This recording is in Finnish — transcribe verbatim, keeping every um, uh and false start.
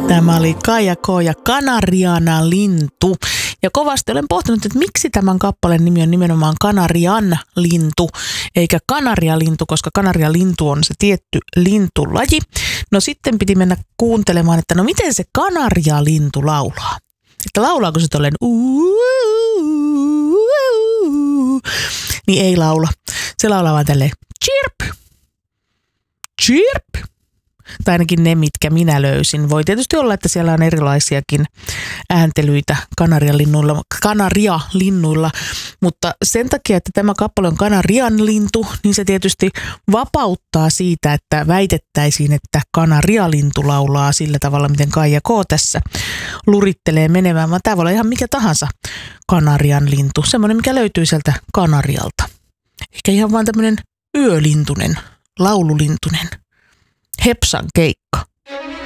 Tämä oli Kaija K. ja Kanariana lintu. Ja kovasti olen pohtinut, että miksi tämän kappaleen nimi on nimenomaan Kanarian lintu, eikä kanarialintu, koska kanarialintu on se tietty lintulaji. No sitten piti mennä kuuntelemaan, että no miten se kanarialintu laulaa. Että laulaako se tolleen niin ei laula. Se laulaa vaan tälleen chirp, chirp. Tai ainakin ne, mitkä minä löysin. Voi tietysti olla, että siellä on erilaisiakin ääntelyitä kanarialinnuilla, kanarialinnuilla, mutta sen takia, että tämä kappale on kanarian lintu, niin se tietysti vapauttaa siitä, että väitettäisiin, että kanarialintu laulaa sillä tavalla, miten Kaija K. tässä lurittelee menevään, vaan tämä voi olla ihan mikä tahansa kanarian lintu, semmoinen, mikä löytyy sieltä Kanarialta. Ehkä ihan vaan tämmöinen yölintunen, laululintunen. Hepsan keikka.